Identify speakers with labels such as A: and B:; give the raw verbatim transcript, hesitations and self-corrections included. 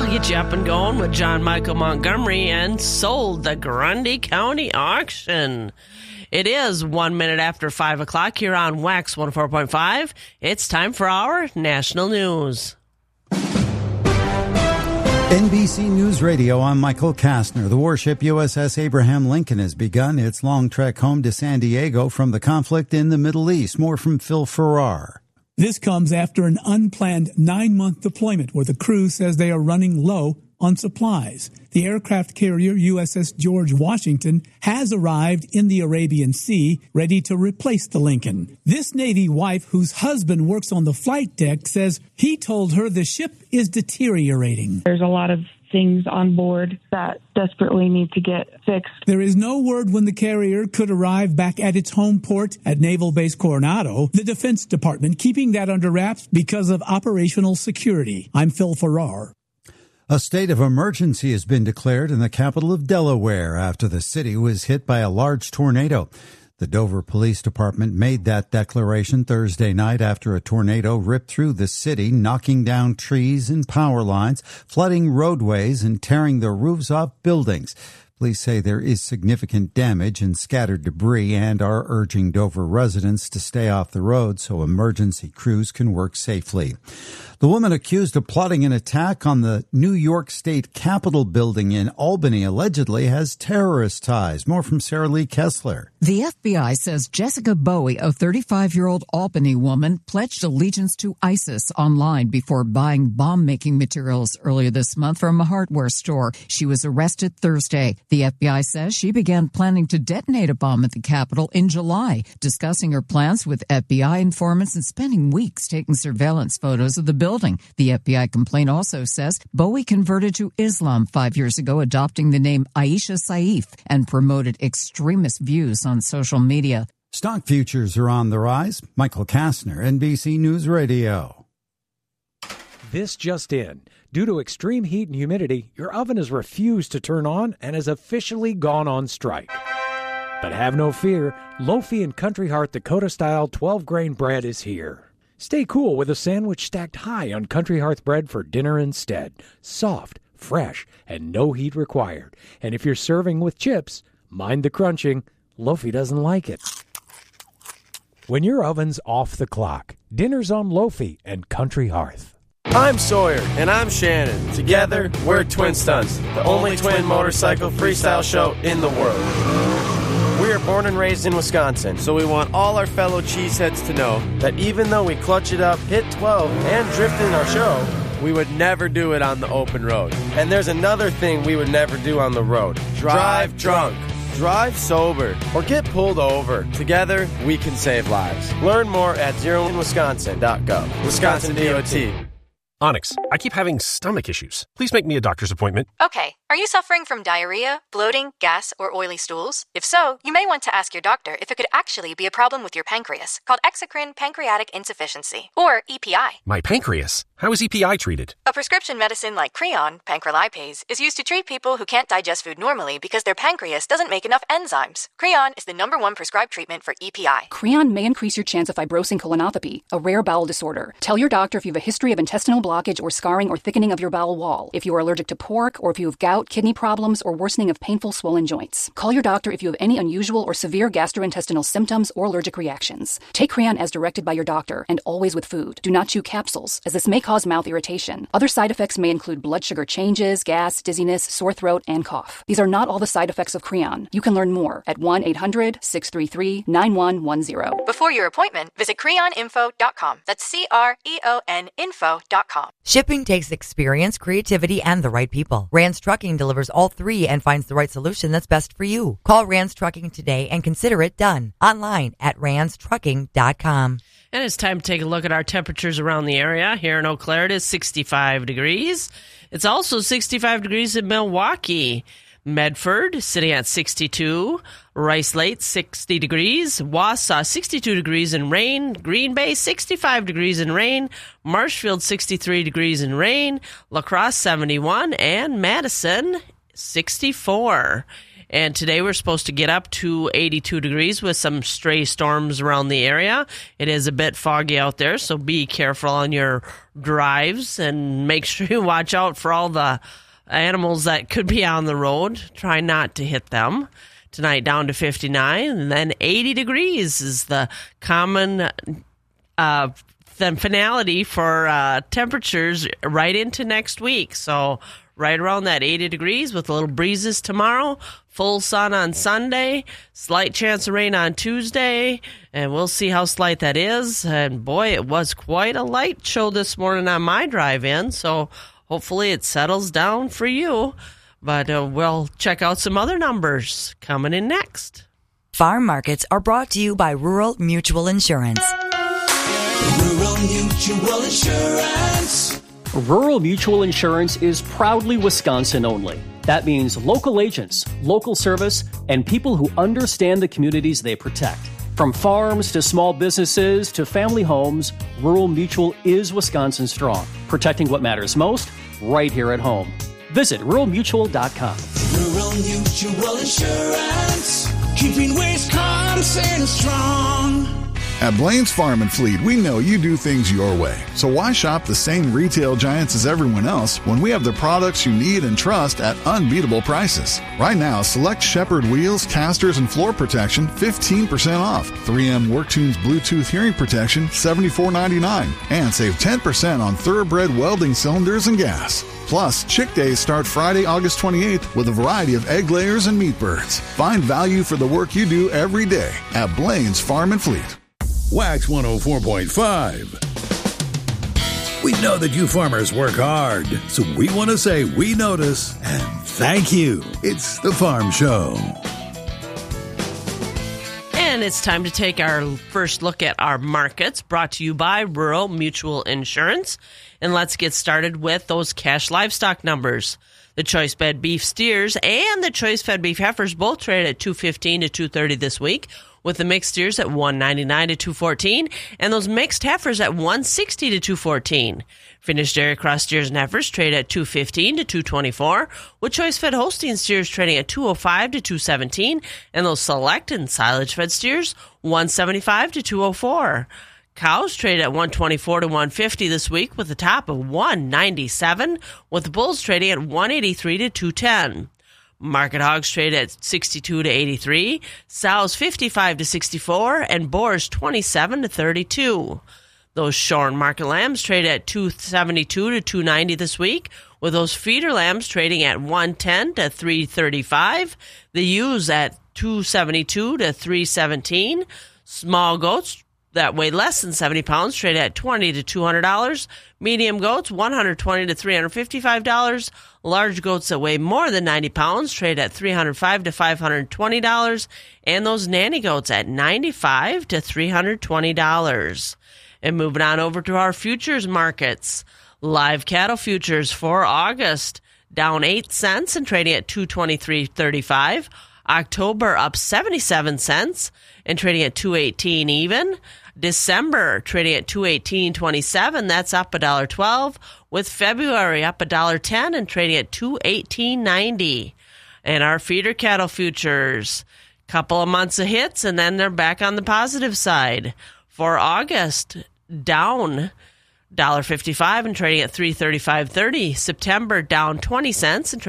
A: get you up and going with John Michael Montgomery and sold the Grundy County Auction. It is one minute after five o'clock here on Wax one oh four point five. It's time for our national news.
B: N B C News Radio, I'm Michael Kastner. The warship U S S Abraham Lincoln has begun its long trek home to San Diego from the conflict in the Middle East. More from Phil Farrar.
C: This comes after an unplanned nine-month deployment where the crew says they are running low on supplies. The aircraft carrier U S S George Washington has arrived in the Arabian Sea, ready to replace the Lincoln. This Navy wife, whose husband works on the flight deck, says he told her the ship is deteriorating.
D: There's a lot of things on board that desperately need to get fixed.
C: There is no word when the carrier could arrive back at its home port at Naval Base Coronado. The Defense Department keeping that under wraps because of operational security. I'm Phil Farrar.
B: A state of emergency has been declared in the capital of Delaware after the city was hit by a large tornado. The Dover Police Department made that declaration Thursday night after a tornado ripped through the city, knocking down trees and power lines, flooding roadways, and tearing the roofs off buildings. Police say there is significant damage and scattered debris and are urging Dover residents to stay off the road so emergency crews can work safely. The woman accused of plotting an attack on the New York State Capitol building in Albany allegedly has terrorist ties. More from Sarah Lee Kessler.
E: The F B I says Jessica Bowie, a thirty-five-year-old Albany woman, pledged allegiance to ISIS online before buying bomb-making materials earlier this month from a hardware store. She was arrested Thursday. The F B I says she began planning to detonate a bomb at the Capitol in July, discussing her plans with F B I informants and spending weeks taking surveillance photos of the building. The F B I complaint also says Bowie converted to Islam five years ago, adopting the name Aisha Saif, and promoted extremist views on social media.
B: Stock futures are on the rise. Michael Kastner, N B C News Radio.
F: This just in. Due to extreme heat and humidity, your oven has refused to turn on and has officially gone on strike. But have no fear, Lofi and Country Hearth Dakota-style twelve-grain bread is here. Stay cool with a sandwich stacked high on Country Hearth bread for dinner instead. Soft, fresh, and no heat required. And if you're serving with chips, mind the crunching. Lofi doesn't like it. When your oven's off the clock, dinner's on Lofi and Country Hearth.
G: I'm Sawyer. And I'm Shannon. Together, we're Twin Stunts, the only twin motorcycle freestyle show in the world. We are born and raised in Wisconsin, so we want all our fellow cheeseheads to know that even though we clutch it up, hit twelve, and drift in our show, we would never do it on the open road. And there's another thing we would never do on the road. Drive drunk. Drive sober. Or get pulled over. Together, we can save lives. Learn more at zero in wisconsin dot gov. Wisconsin D O T.
H: Onyx, I keep having stomach issues. Please make me a doctor's appointment.
I: Okay. Are you suffering from diarrhea, bloating, gas, or oily stools? If so, you may want to ask your doctor if it could actually be a problem with your pancreas, called exocrine pancreatic insufficiency, or E P I.
H: My pancreas? How is E P I treated?
I: A prescription medicine like Creon, pancrelipase, is used to treat people who can't digest food normally because their pancreas doesn't make enough enzymes. Creon is the number one prescribed treatment for E P I.
J: Creon may increase your chance of fibrosing colonopathy, a rare bowel disorder. Tell your doctor if you have a history of intestinal blockage or scarring or thickening of your bowel wall, if you are allergic to pork, or if you have gout, kidney problems, or worsening of painful swollen joints. Call your doctor if you have any unusual or severe gastrointestinal symptoms or allergic reactions. Take Creon as directed by your doctor, and always with food. Do not chew capsules, as this may cause mouth irritation. Other side effects may include blood sugar changes, gas, dizziness, sore throat, and cough. These are not all the side effects of Creon. You can learn more at one eight hundred six three three nine one one zero.
I: Before your appointment, visit creon info dot com. That's C R E O N info dot com.
K: Shipping takes experience, creativity, and the right people. Rands Trucking delivers all three and finds the right solution that's best for you. Call Rands Trucking today and consider it done. Online at rands trucking dot com.
A: And it's time to take a look at our temperatures around the area. Here in Eau Claire, it is sixty-five degrees. It's also sixty-five degrees in Milwaukee. Medford sitting at sixty-two. Rice Lake, sixty degrees. Wausau, sixty-two degrees and rain. Green Bay, sixty-five degrees and rain. Marshfield, sixty-three degrees and rain. La Crosse, seventy-one. And Madison, sixty-four. And today we're supposed to get up to eighty-two degrees with some stray storms around the area. It is a bit foggy out there, so be careful on your drives and make sure you watch out for all the animals that could be on the road. Try not to hit them. Tonight down to fifty-nine, and then eighty degrees is the common uh, the finality for uh, temperatures right into next week. So right around that eighty degrees with little breezes tomorrow, full sun on Sunday, slight chance of rain on Tuesday, and we'll see how slight that is. And boy, it was quite a light show this morning on my drive-in, so hopefully it settles down for you. But uh, we'll check out some other numbers coming in next.
K: Farm markets are brought to you by Rural Mutual Insurance.
L: Rural Mutual Insurance.
M: Rural Mutual Insurance is proudly Wisconsin only. That means local agents, local service, and people who understand the communities they protect. From farms to small businesses to family homes, Rural Mutual is Wisconsin strong, protecting what matters most right here at home. Visit rural mutual dot com.
L: Rural Mutual Insurance, keeping Wisconsin strong.
N: At Blaine's Farm and Fleet, we know you do things your way. So why shop the same retail giants as everyone else when we have the products you need and trust at unbeatable prices? Right now, select Shepherd wheels, casters, and floor protection fifteen percent off. three M WorkTunes Bluetooth hearing protection seventy-four ninety-nine. And save ten percent on Thoroughbred welding cylinders and gas. Plus, Chick Days start Friday, August twenty-eighth with a variety of egg layers and meat birds. Find value for the work you do every day at Blaine's Farm and Fleet.
O: Wax one oh four point five. We know that you farmers work hard, so we want to say we notice and thank you. It's the Farm Show.
A: And it's time to take our first look at our markets, brought to you by Rural Mutual Insurance. And let's get started with those cash livestock numbers. The choice fed beef steers and the choice fed beef heifers both traded at two fifteen to two thirty this week, with the mixed steers at one ninety-nine to two fourteen and those mixed heifers at one sixty to two fourteen. Finished dairy cross steers and heifers trade at two fifteen to two twenty-four, with choice fed Holstein steers trading at two oh five to two seventeen and those select and silage fed steers one seventy-five to two oh four. Cows trade at one twenty-four to one fifty this week with a top of one ninety-seven, with the bulls trading at one eighty-three to two ten. Market hogs trade at sixty-two to eighty-three, sows fifty-five to sixty-four, and boars twenty-seven to thirty-two. Those shorn market lambs trade at two seventy-two to two ninety this week, with those feeder lambs trading at one ten to three thirty-five, the ewes at two seventy-two to three seventeen, small goats that weigh less than seventy pounds trade at twenty to two hundred dollars. Medium goats, one hundred twenty to three hundred fifty-five dollars. Large goats that weigh more than ninety pounds trade at three hundred five to five hundred twenty dollars. And those nanny goats at ninety-five to three hundred twenty dollars. And moving on over to our futures markets. Live cattle futures for August down eight cents and trading at two twenty-three thirty-five. October up seventy-seven cents and trading at two eighteen even. December trading at two eighteen twenty-seven, that's up one dollar twelve, with February up one dollar ten and trading at two eighteen ninety. And our feeder cattle futures, couple of months of hits and then they're back on the positive side. For August, down one dollar fifty-five and trading at three thirty-five thirty. September down twenty cents and trading